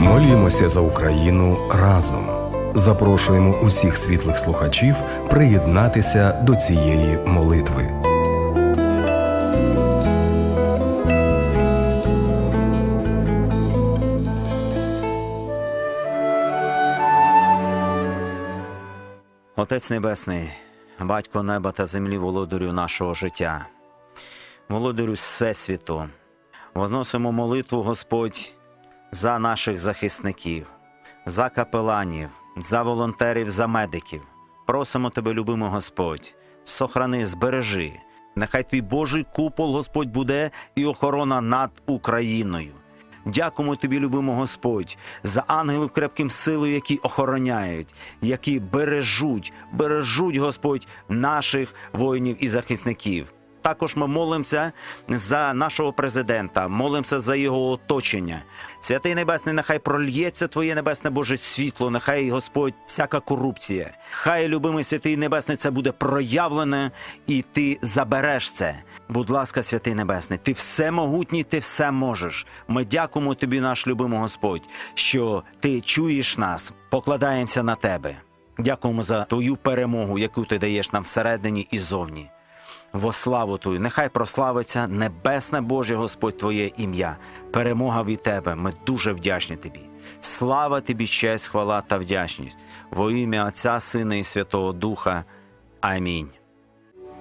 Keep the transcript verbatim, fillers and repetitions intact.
Молімося за Україну разом. Запрошуємо усіх світлих слухачів приєднатися до цієї молитви. Отець Небесний, Батько неба та землі, володарю нашого життя, володарю Всесвіту, возносимо молитву, Господь, за наших захисників, за капеланів, за волонтерів, за медиків. Просимо Тебе, любимий Господь, сохрани, збережи. Нехай Твій Божий купол, Господь, буде і охорона над Україною. Дякуємо Тобі, любимий Господь, за ангелів крепким силою, які охороняють, які бережуть, бережуть, Господь, наших воїнів і захисників. Також ми молимося за нашого президента, молимося за його оточення. Святий Небесний, нехай прольється Твоє Небесне Боже світло, нехай, Господь, всяка корупція. Хай, любимий Святий Небесний, це буде проявлене, і Ти забереш це. Будь ласка, Святий Небесний, Ти всемогутній, Ти все можеш. Ми дякуємо Тобі, наш любимий Господь, що Ти чуєш нас, покладаємося на Тебе. Дякуємо за Твою перемогу, яку Ти даєш нам всередині і зовні. Во славу Твою, нехай прославиться Небесне Боже, Господь, Твоє ім'я. Перемога від Тебе, ми дуже вдячні Тобі. Слава Тобі, честь, хвала та вдячність. Во ім'я Отця, Сина і Святого Духа. Амінь.